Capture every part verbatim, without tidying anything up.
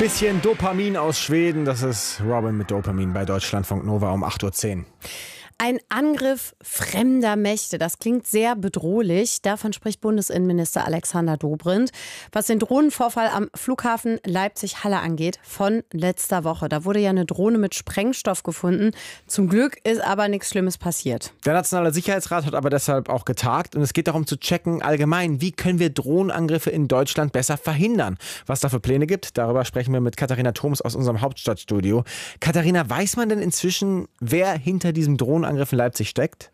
Bisschen Dopamin aus Schweden, das ist Robin mit Dopamin bei Deutschlandfunk Nova um acht Uhr zehn. Ein Angriff fremder Mächte, das klingt sehr bedrohlich. Davon spricht Bundesinnenminister Alexander Dobrindt. Was den Drohnenvorfall am Flughafen Leipzig-Halle angeht, von letzter Woche. Da wurde ja eine Drohne mit Sprengstoff gefunden. Zum Glück ist aber nichts Schlimmes passiert. Der Nationale Sicherheitsrat hat aber deshalb auch getagt. Und es geht darum zu checken, allgemein, wie können wir Drohnenangriffe in Deutschland besser verhindern. Was da für Pläne gibt, darüber sprechen wir mit Katharina Thoms aus unserem Hauptstadtstudio. Katharina, weiß man denn inzwischen, wer hinter diesem Drohnenangriff in Leipzig steckt?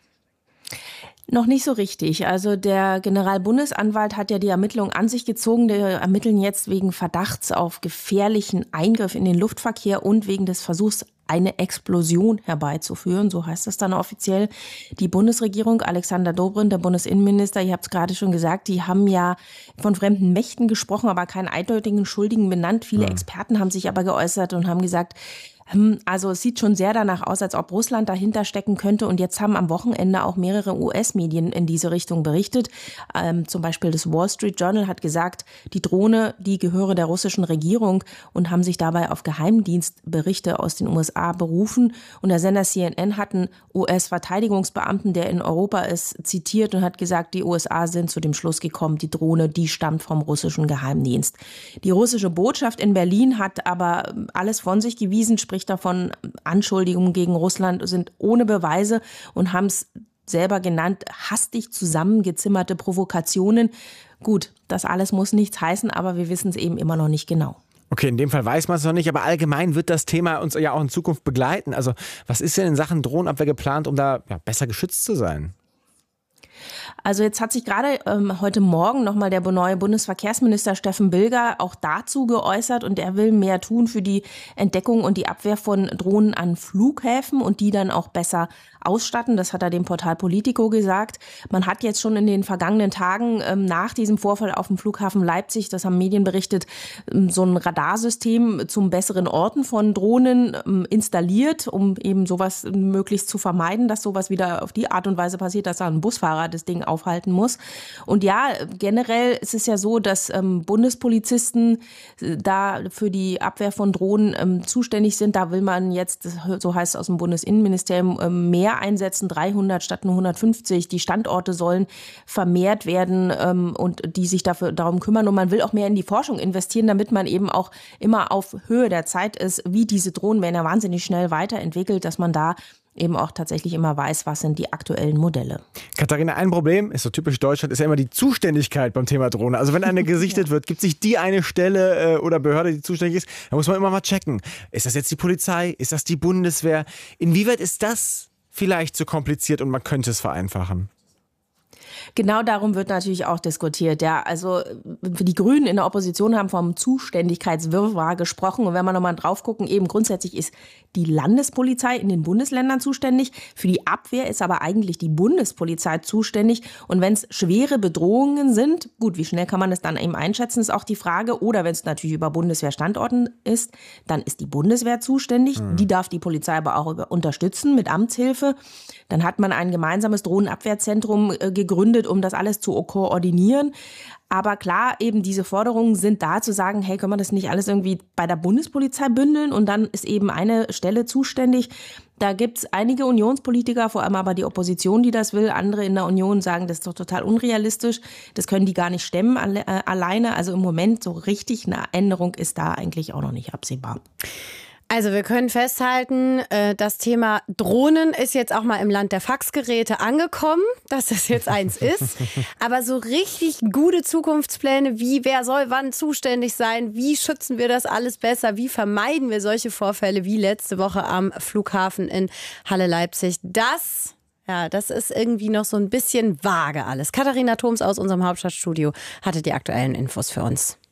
Noch nicht so richtig. Also der Generalbundesanwalt hat ja die Ermittlungen an sich gezogen. Die ermitteln jetzt wegen Verdachts auf gefährlichen Eingriff in den Luftverkehr und wegen des Versuchs, eine Explosion herbeizuführen. So heißt das dann offiziell. Die Bundesregierung, Alexander Dobrindt, der Bundesinnenminister, ihr habt es gerade schon gesagt, die haben ja von fremden Mächten gesprochen, aber keinen eindeutigen Schuldigen benannt. Viele Experten haben sich aber geäußert und haben gesagt, also es sieht schon sehr danach aus, als ob Russland dahinter stecken könnte. Und jetzt haben am Wochenende auch mehrere U S-Medien in diese Richtung berichtet. Ähm, zum Beispiel das Wall Street Journal hat gesagt, die Drohne, die gehöre der russischen Regierung und haben sich dabei auf Geheimdienstberichte aus den U S A berufen. Und der Sender C N N hat einen U S-Verteidigungsbeamten, der in Europa ist, zitiert und hat gesagt, die U S A sind zu dem Schluss gekommen, die Drohne, die stammt vom russischen Geheimdienst. Die russische Botschaft in Berlin hat aber alles von sich gewiesen, spricht davon, Anschuldigungen gegen Russland sind ohne Beweise und haben es selber genannt, hastig zusammengezimmerte Provokationen. Gut, das alles muss nichts heißen, aber wir wissen es eben immer noch nicht genau. Okay, in dem Fall weiß man es noch nicht, aber allgemein wird das Thema uns ja auch in Zukunft begleiten. Also was ist denn in Sachen Drohnenabwehr geplant, um da ja, besser geschützt zu sein? Also jetzt hat sich gerade ähm, heute Morgen nochmal der neue Bundesverkehrsminister Steffen Bilger auch dazu geäußert und er will mehr tun für die Entdeckung und die Abwehr von Drohnen an Flughäfen und die dann auch besser ausstatten. Das hat er dem Portal Politico gesagt. Man hat jetzt schon in den vergangenen Tagen ähm, nach diesem Vorfall auf dem Flughafen Leipzig, das haben Medien berichtet, ähm, so ein Radarsystem zum besseren Orten von Drohnen ähm, installiert, um eben sowas möglichst zu vermeiden, dass sowas wieder auf die Art und Weise passiert, dass da ein Busfahrer das Ding aufhalten muss. Und ja, generell ist es ja so, dass ähm, Bundespolizisten äh, da für die Abwehr von Drohnen ähm, zuständig sind. Da will man jetzt, so heißt es aus dem Bundesinnenministerium, ähm, mehr einsetzen, dreihundert statt nur hundertfünfzig. Die Standorte sollen vermehrt werden ähm, und die sich dafür darum kümmern. Und man will auch mehr in die Forschung investieren, damit man eben auch immer auf Höhe der Zeit ist, wie diese Drohnen werden ja wahnsinnig schnell weiterentwickelt, dass man da eben auch tatsächlich immer weiß, was sind die aktuellen Modelle. Katharina, ein Problem, ist so typisch Deutschland, ist ja immer die Zuständigkeit beim Thema Drohne. Also wenn eine gesichtet wird, gibt sich die eine Stelle äh, oder Behörde, die zuständig ist, da muss man immer mal checken. Ist das jetzt die Polizei? Ist das die Bundeswehr? Inwieweit ist das vielleicht zu kompliziert und man könnte es vereinfachen? Genau darum wird natürlich auch diskutiert. Ja, also die Grünen in der Opposition haben vom Zuständigkeitswirrwarr gesprochen. Und wenn wir nochmal drauf gucken, eben grundsätzlich ist die Landespolizei in den Bundesländern zuständig. Für die Abwehr ist aber eigentlich die Bundespolizei zuständig. Und wenn es schwere Bedrohungen sind, gut, wie schnell kann man das dann eben einschätzen, ist auch die Frage. Oder wenn es natürlich über Bundeswehrstandorten ist, dann ist die Bundeswehr zuständig. Mhm. Die darf die Polizei aber auch unterstützen mit Amtshilfe. Dann hat man ein gemeinsames Drohnenabwehrzentrum äh, gegründet, um das alles zu koordinieren. Aber klar, eben diese Forderungen sind da zu sagen, hey, können wir das nicht alles irgendwie bei der Bundespolizei bündeln und dann ist eben eine Stelle zuständig. Da gibt es einige Unionspolitiker, vor allem aber die Opposition, die das will. Andere in der Union sagen, das ist doch total unrealistisch. Das können die gar nicht stemmen alle, äh, alleine. Also im Moment so richtig eine Änderung ist da eigentlich auch noch nicht absehbar. Also wir können festhalten, das Thema Drohnen ist jetzt auch mal im Land der Faxgeräte angekommen, dass das jetzt eins ist. Aber so richtig gute Zukunftspläne, wie wer soll wann zuständig sein, wie schützen wir das alles besser, wie vermeiden wir solche Vorfälle wie letzte Woche am Flughafen in Halle-Leipzig, das... Ja, das ist irgendwie noch so ein bisschen vage alles. Katharina Thoms aus unserem Hauptstadtstudio hatte die aktuellen Infos für uns.